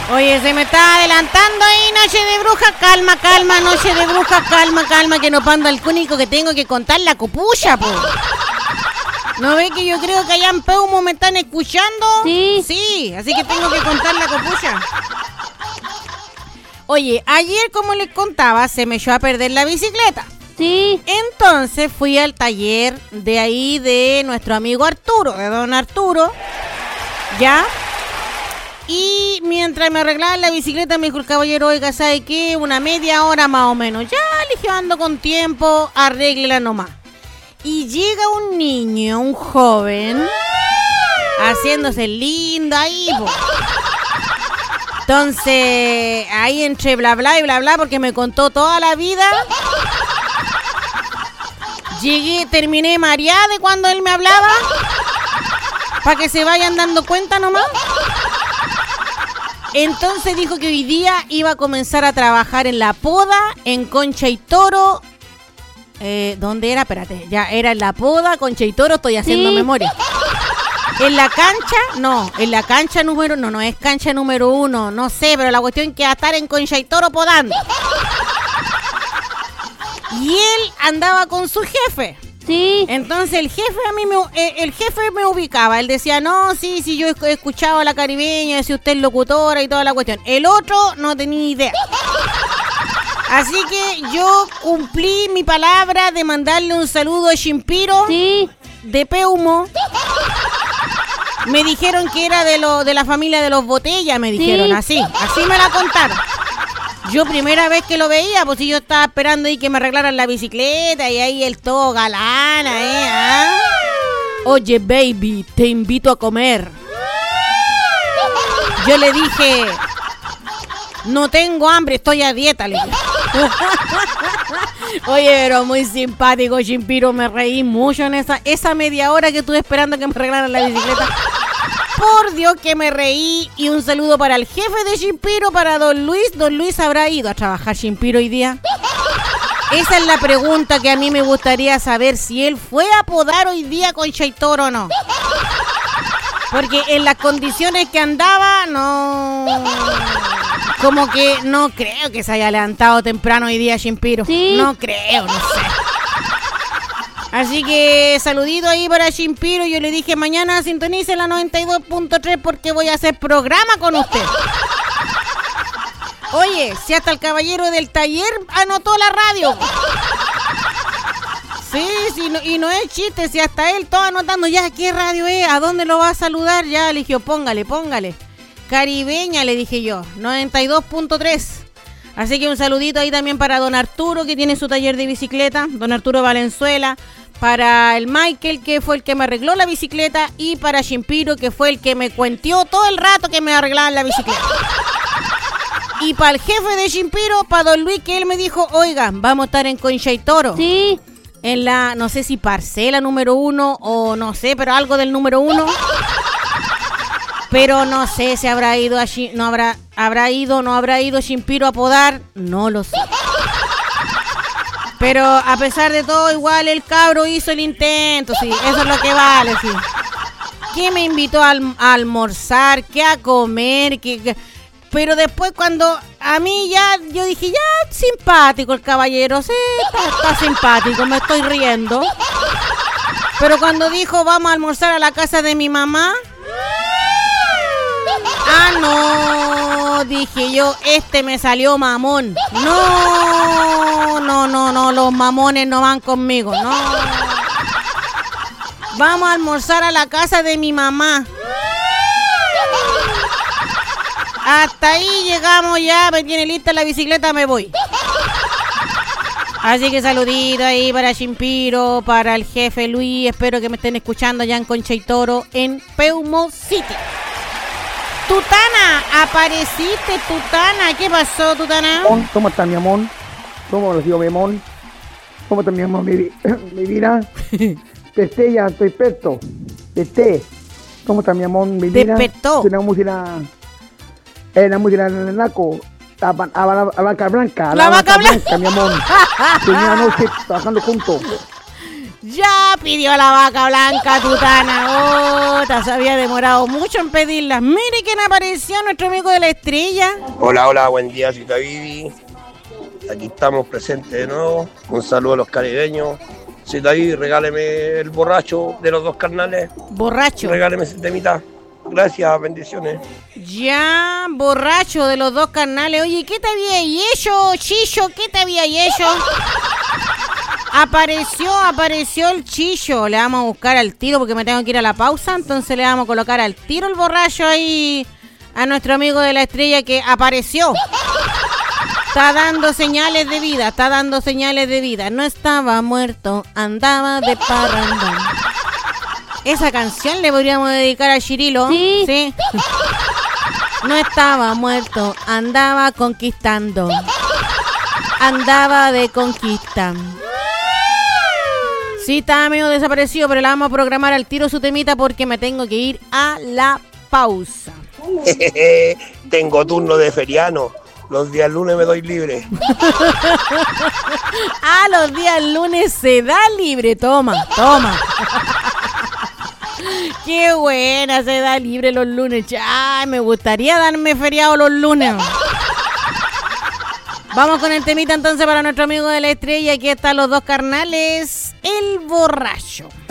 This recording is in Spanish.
Oye, se me está adelantando ahí, Noche de Bruja. Calma, Noche de Bruja, calma, que no panda el único que tengo que contar la copucha, po. ¿No ve que yo creo que allá en Peumo me están escuchando? Sí, así que tengo que contar la copucha. Oye, ayer, como les contaba, se me echó a perder la bicicleta. Sí. Entonces fui al taller de ahí de nuestro amigo Arturo, de don Arturo, ¿ya? Y mientras me arreglaban la bicicleta me dijo el caballero, oiga, ¿sabe qué? Una media hora más o menos. Ya, le dije, ando con tiempo, arréglela nomás. Y llega un niño, un joven, haciéndose lindo ahí, po. Entonces, ahí entre bla bla y bla bla, porque me contó toda la vida. Llegué, terminé mareada de cuando él me hablaba. Para que se vayan dando cuenta nomás. Entonces dijo que hoy día iba a comenzar a trabajar en La Poda, en Concha y Toro. ¿Dónde era? Espérate, ya era en La Poda, Concha y Toro, estoy haciendo memoria. En la cancha, no, en la cancha número, no es cancha número 1, no sé, pero la cuestión es que va a estar en Concha y Toro podando. Y él andaba con su jefe. Sí. Entonces el jefe me ubicaba. Él decía, no, sí, yo he escuchado a la caribeña, decía usted es locutora y toda la cuestión. El otro no tenía idea. Así que yo cumplí mi palabra de mandarle un saludo a Chimpiro, sí, de Peumo. Me dijeron que era de la familia de los Botellas, me dijeron, sí, así me la contaron. Yo primera vez que lo veía, pues si yo estaba esperando ahí que me arreglaran la bicicleta y ahí el todo galana, ¿Ah? Oye, baby, te invito a comer. Yo le dije, no tengo hambre, estoy a dieta, le dije. Oye, pero muy simpático, Chimpiro, me reí mucho en esa media hora que estuve esperando que me arreglaran la bicicleta. Por Dios que me reí. Y un saludo para el jefe de Chimpiro, para don Luis. Don Luis, ¿habrá ido a trabajar Chimpiro hoy día? Esa es la pregunta que a mí me gustaría saber, si él fue a podar hoy día con Chaitoro o no. Porque en las condiciones que andaba, no... Como que no creo que se haya levantado temprano hoy día Chimpiro. ¿Sí? No creo, no sé. Así que saludito ahí para Chimpiro. Yo le dije, mañana sintonice la 92.3 porque voy a hacer programa con usted. Oye, si hasta el caballero del taller anotó la radio. Sí, no, y no es chiste, si hasta él todo anotando, ya, ¿qué radio es? ¿A dónde lo va a saludar? Ya, le dije, póngale. Caribeña, le dije yo, 92.3. Así que un saludito ahí también para don Arturo, que tiene su taller de bicicleta, don Arturo Valenzuela, para el Michael, que fue el que me arregló la bicicleta, y para Chimpiro, que fue el que me cuenteó todo el rato que me arreglaban la bicicleta. Y para el jefe de Chimpiro, para don Luis, que él me dijo, oiga, vamos a estar en Concha y Toro. Sí. En la, no sé si parcela número 1 o no sé, pero algo del número 1. Pero no sé si habrá ido no habrá ido Chimpiro a podar, no lo sé. Pero a pesar de todo, igual el cabro hizo el intento, sí, eso es lo que vale, sí. Que me invitó a almorzar, que a comer, pero después cuando a mí ya, yo dije, ya, simpático el caballero, sí, está simpático, me estoy riendo. Pero cuando dijo, vamos a almorzar a la casa de mi mamá, no, dije yo, me salió mamón. No, los mamones no van conmigo, no. Vamos a almorzar a la casa de mi mamá. Hasta ahí llegamos ya, me tiene lista la bicicleta, me voy. Así que saludito ahí para Chimpiro, para el jefe Luis, espero que me estén escuchando allá en Concha y Toro, en Peumo City. Tutana, apareciste, Tutana. ¿Qué pasó, Tutana? ¿Cómo está mi amor? ¿Cómo lo digo, mi amor? ¿Cómo está mi amor, mi vida? Testé, ya estoy experto. Testé. ¿Cómo está mi amor, mi vida? Despertó. La música del naco. La vaca blanca. La vaca blanca, mi amor. Tenía noche trabajando juntos. Ya pidió la vaca blanca, Tutana. Se había demorado mucho en pedirla. Mire quién apareció, nuestro amigo de la estrella. Hola, buen día, Cita Vivi. Aquí estamos presentes de nuevo. Un saludo a los caribeños. Cita Vivi, regáleme el borracho de los dos carnales. Borracho. Regáleme ese temita. Gracias, bendiciones. Ya, borracho de los dos carnales. Oye, ¿qué te había hecho, Chillo? ¿Qué te había hecho? Apareció el Chillo. Le vamos a buscar al tiro porque me tengo que ir a la pausa. Entonces le vamos a colocar al tiro el borracho ahí a nuestro amigo de la estrella que apareció. Está dando señales de vida, No estaba muerto, andaba de parranda. Esa canción le podríamos dedicar a Chirilo. Sí. No estaba muerto, andaba conquistando. Andaba de conquista. Sí, estaba medio desaparecido, pero la vamos a programar al tiro su temita porque me tengo que ir a la pausa. Tengo turno de feriano. Los días lunes me doy libre. Los días lunes se da libre. Toma. Qué buena, se da libre los lunes. Ay, me gustaría darme feriado los lunes. Vamos con el temita entonces para nuestro amigo de la estrella. Aquí están los dos carnales. El borracho.